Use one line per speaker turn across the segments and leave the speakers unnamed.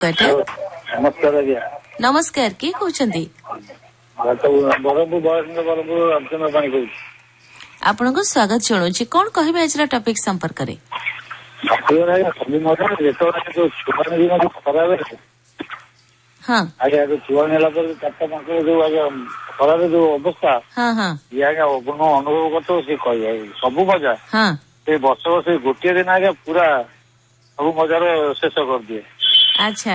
नमस्कार आज्ञा
नमस्कार किए कहते आपन को स्वागत जनाऊँ कौन कहे आज टॉपिक संपर्क में हाँ
आज्ञा छुआ नेला चार्टा पांच जो आज्ञा खराब जो अवस्था
हाँ हाँ
ये आज्ञा अनुभव करते सी कह सब मजा
हाँ
से वर्ष वर्ष गोटे दिन आज्ञा पूरा सब मजार शेष कर दिए।
अच्छा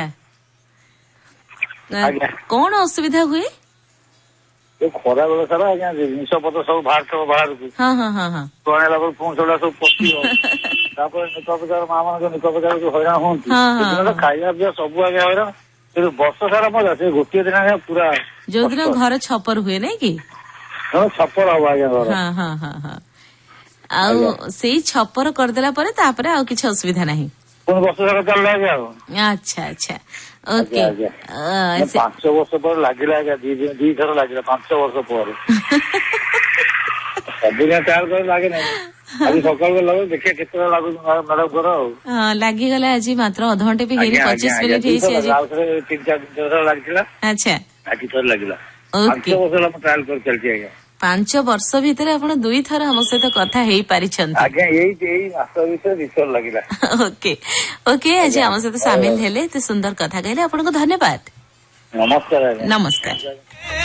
आज्ञा
कौन असुविधा हुए
ये खरा बेला सारा आज्ञा जिनस पत्र सब बाहर को
हाँ हाँ हाँ हाँ
छुआ नेला पुणी सब सब पशि निक बजार माँ मान निक बजार जो हैरान हूँ खाଇବା पिया सब आज्ञा हैरान वर्ष सारा मजा से गोटे दिन आज्ञा पूरा
जो दिन घर छपर हुए नहीं कि
छपर हम आज्ञा
हाँ हाँ हाँ हाँ आउ से छपर करदेला परे तापरे आउ किछ असुविधा नहीं
वर्ष सारा चल आज्ञा
अच्छा अच्छा ओके
5 वर्ष पर लगिला आज्ञा दी थर लगिला 5 वर्ष पर सबदिन तैयार कर लगे ना आज सकाल लगे देखिए केते लागु मैडम कर
लागिगला आज मात्र अध घंटे भी हेरी 25 मिनिट हेसी आज
3-4 दिन लागिला
अच्छा
आज थर लगिला
ओके
5 वर्ष हम ट्रायल कर चलती आज्ञा
5 वर्ष भितर आपण 2 थर हम सहित कथा हेई पारि छन
आज्ञा यही मास विषय विषय लगिला
ओके ओके आज हम सहित शामिल हेले ते सुंदर कथा कहले आपण को धन्यवाद
नमस्कार
नमस्कार।